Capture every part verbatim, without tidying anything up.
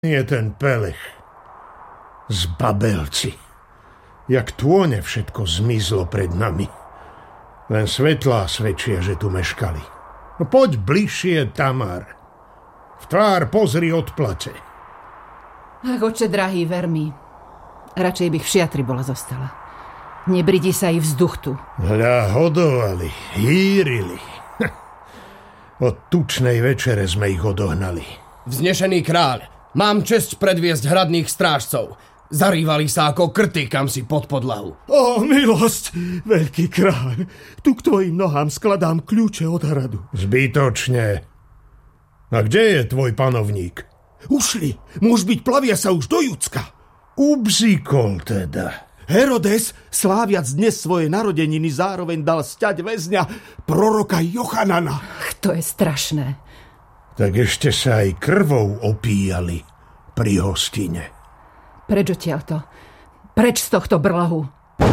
je ten Pelech. Zbabelci. Jak tône všetko zmizlo pred nami. Len svetlá svedčia, že tu meškali. No poď bližšie, Tamar. V tvár pozri odplace. Ach, oče drahý, ver mi. Radšej bych v šiatri bola zostala. Nebridí sa i vzduch tu. Hľa, hodovali, hýrili. Od tučnej večere sme ich odohnali. Vznešený kráľ, mám česť predviesť hradných strážcov. Zarývali sa ako krty kamsi pod podlahu. Ó, milosť, veľký kráľ. Tu k tvojim nohám skladám kľúče od hradu. Zbytočne. A kde je tvoj panovník? Ušli. Môž byť, plavia sa už do Judska. Ubzikol teda. Herodes, sláviac dnes svoje narodeniny, zároveň dal sťať väzňa proroka Jochanana. Ach, to je strašné. Tak ešte sa aj krvou opíjali pri hostine. Preč odtiaľto? Preč z tohto brlahu?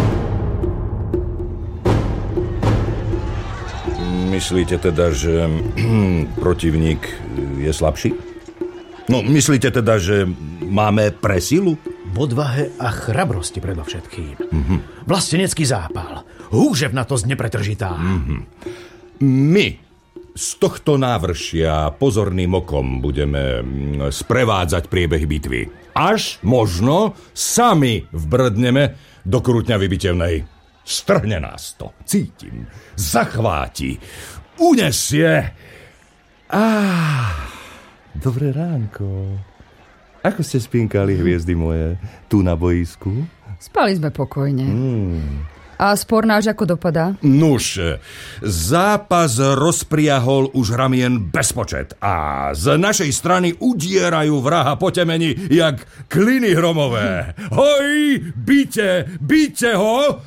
Myslíte teda, že protivník je slabší? No, myslíte teda, že máme presilu? V odvahe a chrabrosti predovšetkým. Mm-hmm. Vlastenecký zápal. Húževnatosť nepretržitá. Mm-hmm. My z tohto návršia pozorným okom budeme sprevádzať priebeh bitvy. Až možno sami vbrdneme do krútňavy bitevnej. Strhne nás to. Cítim. Zachváti. Unesie. Ah, dobré ránko. Ako ste spínkali, hviezdy moje, tu na boisku? Spali sme pokojne. Hmm. A spor náš ako dopadá? Nuž, zápas rozpriahol už ramien bezpočet a z našej strany udierajú vraha po temeni, jak kliny hromové. Hoj, bite, bite ho!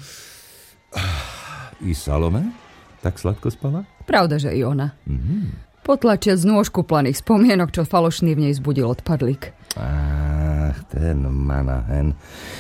I Salome? Tak sladko spala? Pravda, že i ona. Mm-hmm. Potlačia z nôžku planých spomienok, čo falošný v nej zbudil odpadlík. Ach, ten manahen.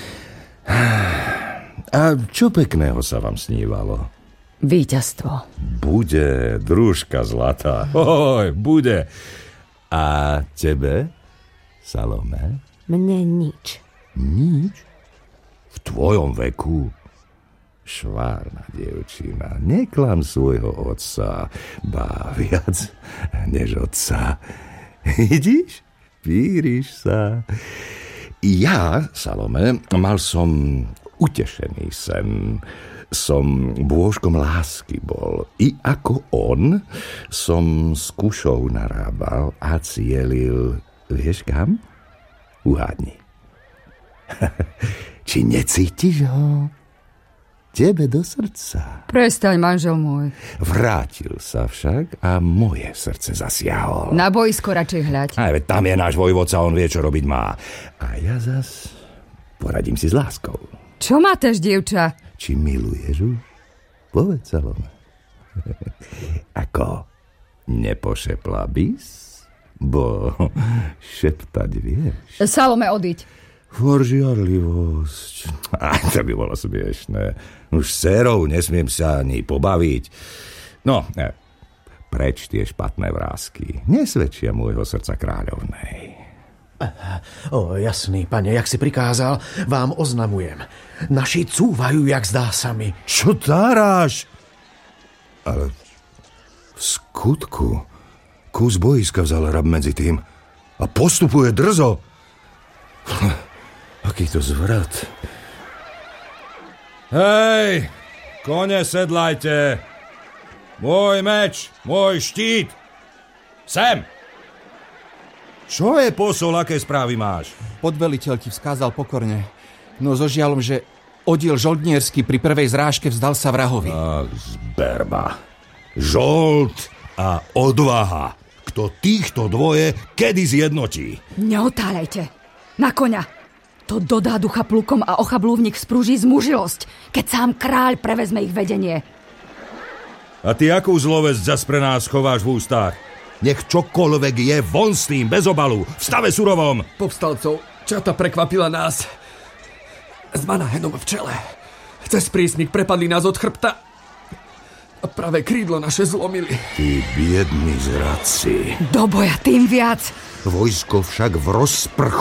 A čo pekného sa vám snívalo? Víťazstvo. Bude, družka zlatá. Oj, bude. A tebe, Salome? Mne nič. Nič? V tvojom veku? Švárna dievčina, neklam svojho otca, ba viac než otca. Vidíš? Píriš sa. Ja, Salome, mal som utešený sen. Som bôžkom lásky bol. I ako on som s kušou narábal a cielil, vieš kam? Uhádni. Či necítiš ho? Tebe do srdca. Prestaň, manžel môj. Vrátil sa však a moje srdce zasiahol. Na boisko radšej hľaď. Aj veď tam je náš vojvodca, on vie, čo robiť má. A ja zas poradím si s láskou. Čo mátaš, dievča? Či miluješ už? Povedz, Salome. Ako? Nepošepla bys? Bo šeptať vieš. Salome, odiď. For žiarlivosť. Aj, to by bolo smiešné. Už s dcerou nesmiem sa ani pobaviť. No, ne, preč tie špatné vrásky. Nesvedčia môjho srdca kráľovnej. O, jasný, pane, jak si prikázal, vám oznamujem. Naši cúvajú, jak zdá sa mi. Čo táráš? Ale v skutku kus boiska vzal rab medzi tým a postupuje drzo. Aký to zvrat. Hej, kone sedlajte. Môj meč, môj štít. Sem. Čo je posol, aké správy máš? Podveliteľ ti vzkázal pokorne, no so žiaľom, že oddiel žoldnierský pri prvej zrážke vzdal sa vrahovi. Ach, zberba. Žold a odvaha. Kto týchto dvoje kedy zjednotí? Neotáľajte. Na koňa. To dodá ducha plukom a ochablúvnik sprúži zmužilosť, keď sám kráľ prevezme ich vedenie. A ty akú zlovesť zas pre nás chováš v ústach? Nech čokoľvek je, von s tým, bez obalu, v stave surovom. Povstalcov, čata prekvapila nás. S Manahenom v čele. Cez prísnik prepadli nás od chrbta. A pravé krídlo naše zlomili. Tí biední zradci. Do boja tým viac. Vojsko však v rozprchu